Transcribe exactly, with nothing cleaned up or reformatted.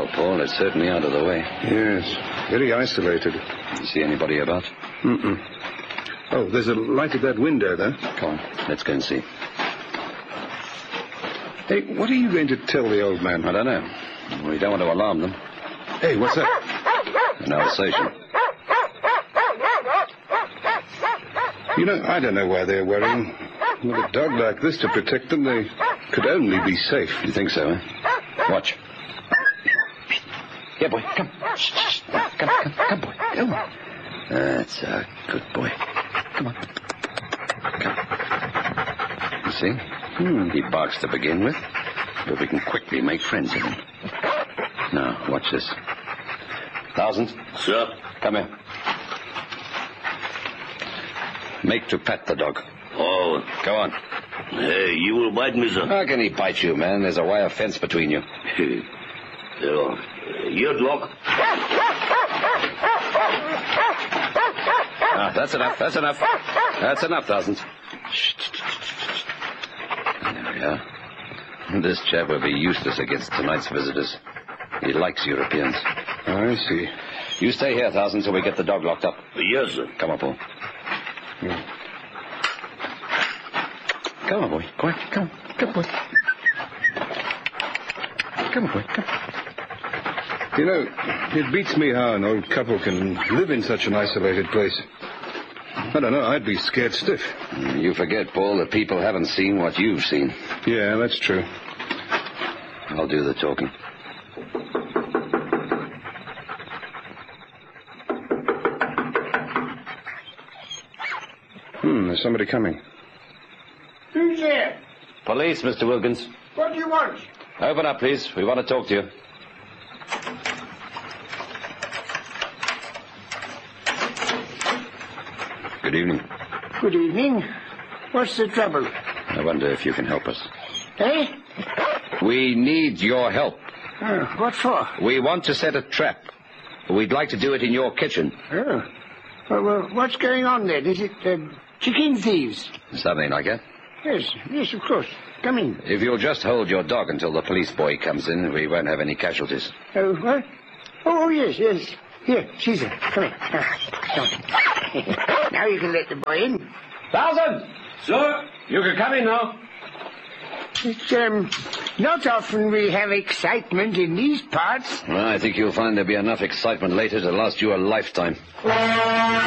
Well, Paul, it's certainly out of the way. Yes, very isolated. You see anybody about? Mm-mm. Oh, there's a light at that window, though. Come on, let's go and see. Hey, what are you going to tell the old man? I don't know. We don't want to alarm them. Hey, what's that? An Alsatian. You know, I don't know why they're worrying. With a dog like this to protect them, they could only be safe. You think so, eh? Watch. Here, boy, come. Shh, shh. Come, come, come, boy. Come on. That's a good boy. Come on. Come. You see? Hmm. He barks to begin with, but we can quickly make friends with him. Now, watch this. Thousand? Sir? Come here. Make to pet the dog. Oh. Go on. Hey, you will bite me, sir? How can he bite you, man? There's a wire fence between you. uh, your dog? Ah, that's enough. That's enough. That's enough, Thousands. There we are. This chap will be useless against tonight's visitors. He likes Europeans. I see. You stay here, Thousands, till we get the dog locked up. Yes, sir. Come on, Paul. Yeah. Come on, boy. Go on. Come on. Come on, boy. Come on, boy. Come on. You know, it beats me how an old couple can live in such an isolated place. I don't know, I'd be scared stiff. You forget, Paul, that people haven't seen what you've seen. Yeah, that's true. I'll do the talking. Hmm, there's somebody coming. Who's there? Police, Mister Wilkins. What do you want? Open up, please. We want to talk to you. Good evening. Good evening. What's the trouble? I wonder if you can help us. Eh? We need your help. Uh, what for? We want to set a trap. We'd like to do it in your kitchen. Oh. Well, well, what's going on then? Is it um, chicken thieves? Something like that. Yes, yes, of course. Come in. If you'll just hold your dog until the police boy comes in, we won't have any casualties. Oh, what? Oh, yes, yes. Here, Caesar, come here. Ah, now you can let the boy in. Thousand! Sir? You can come in now. It's, um, not often we have excitement in these parts. Well, I think you'll find there'll be enough excitement later to last you a lifetime.